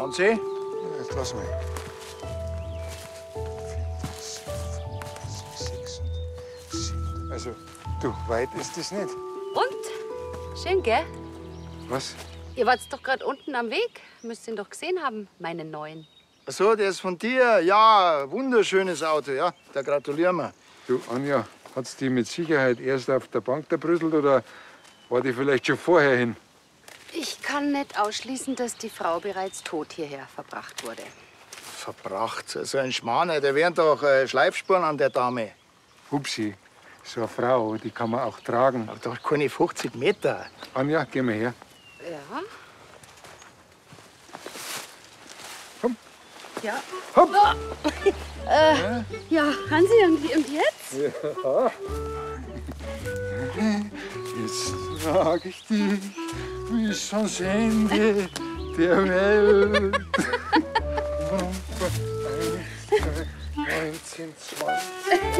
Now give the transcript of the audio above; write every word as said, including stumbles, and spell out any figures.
Schauen Sie. Jetzt lass mal. Also, du, weit ist das nicht. Und? Schön, gell? Was? Ihr wart doch gerade unten am Weg. Müsst ihn doch gesehen haben, meinen neuen. Ach so, der ist von dir. Ja, wunderschönes Auto, ja. Da gratulieren wir. Du, Anja, hat's die mit Sicherheit erst auf der Bank erbrüsselt oder war die vielleicht schon vorher hin? Ich kann nicht ausschließen, dass die Frau bereits tot hierher verbracht wurde. Verbracht. So ein Schmarrn, da wären doch äh, Schleifspuren an der Dame. Hupsi, so eine Frau, die kann man auch tragen. Aber doch keine fünfzig Meter. Anja, geh mal her. Ja? Komm. Ja. Hopp. äh, ja, Hansi, und, und jetzt? Ja. Jetzt trage ich dich bis ans Ende der Welt. neunzehn, zwanzig.